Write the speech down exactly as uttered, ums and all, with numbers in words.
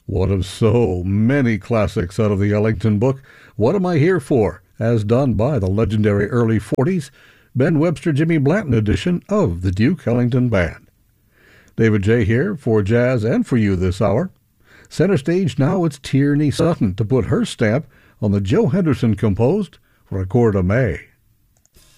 One of so many classics out of the Ellington book, What Am I Here For?, as done by the legendary early forties Ben Webster Jimmy Blanton edition of the Duke Ellington Band. David J. here for Jazz and for you this hour. Center stage now, it's Tierney Sutton to put her stamp on the Joe Henderson composed Record of May.